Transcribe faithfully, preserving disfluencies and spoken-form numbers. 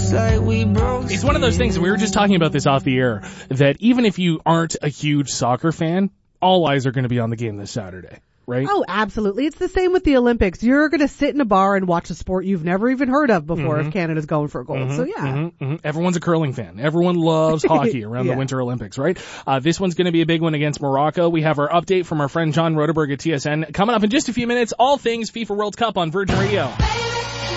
Looks like we broke. It's one of those things, and we were just talking about this off the air, that even if you aren't a huge soccer fan, all eyes are going to be on the game this Saturday, right? Oh, absolutely. It's the same with the Olympics. You're going to sit in a bar and watch a sport you've never even heard of before Mm-hmm. if Canada's going for gold. Mm-hmm, So, yeah. mm-hmm, mm-hmm. Everyone's a curling fan. Everyone loves hockey around Yeah. the Winter Olympics, right? Uh, this one's going to be a big one against Morocco. We have our update from our friend John Rodeberg at T S N. Coming up in just a few minutes, all things FIFA World Cup on Virgin Radio.